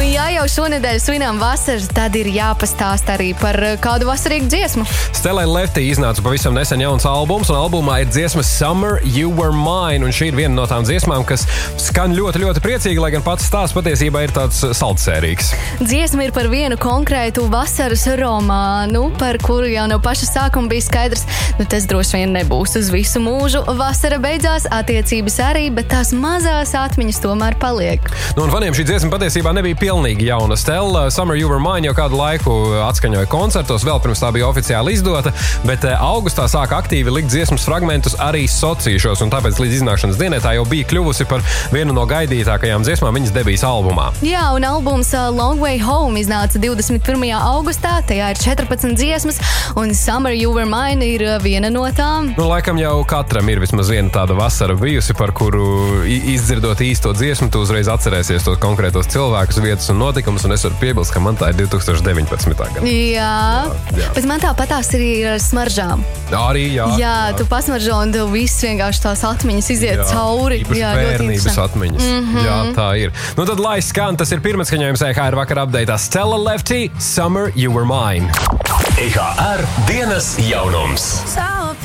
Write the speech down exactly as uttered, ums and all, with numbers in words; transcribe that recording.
ja jau šonedēļ svinām vasaras, tad ir jāpastāst arī par kādu vasarīgu dziesmu. Stella Lefty iznāca pavisam nesen jauns albums, un albumā ir dziesma Summer You Were Mine, un šī ir viena no tām dziesmām, kas skan ļoti, ļoti priecīgi, lai gan pats stāsts patiesībā ir tāds saldsērīgs. Dziesma ir par vienu konkrētu vasaras romānu, par kuru jau no paša sākuma bija skaidrs, nu tas droši vien nebūs uz visu mūžu. Vasara beidzās, attiecības arī, bet tās mazās atmiņas tomēr paliek. Nu, un faniem šī dziesma patiesībā nebija pilnīgi jauna. Stella Summer You Were Mine jau kādu laiku atskaņoja koncertos, vēl pirms tā bija oficiāli izdota, bet augustā sāka aktīvi likt dziesmas fragmentus arī sociāšos, un tāpēc līdz iznākšanas dienai tā jau bija kļuvusi par vienu no gaidītākajām dziesmām viņas debijas albumā. Jā, un albums Long Way Home iznāca divdesmit pirmajā augustā, tajā ir četrpadsmit dziesmas, un Summer You Were Mine ir viena no tām. Nu, laikam jau katram ir vismaz viena tāda vasara bijusi, par kuru izdzirdot īsto dziesmu, tu uzreiz atcerēsies tos konkrētos cilvēkus, vietas un notikumus, un es varu piebilst, ka man tā ir divi tūkstoši deviņpadsmitā gada. Jā, jā, jā. Bet man tāpatās arī ir ar smaržām. Arī, jā. Jā, jā. tu pasmaržo un tev viss vienkārši tās atmiņas iziet jā, cauri. Īpaši Jā, bērnības atmiņas. Mm-hmm. Jā, tā ir. Nu tad lai skan, tas ir pirmais skaņojums E H R vakar updateā. Stella Lefty, Summer You Were Mine. E H R dienas jaunums.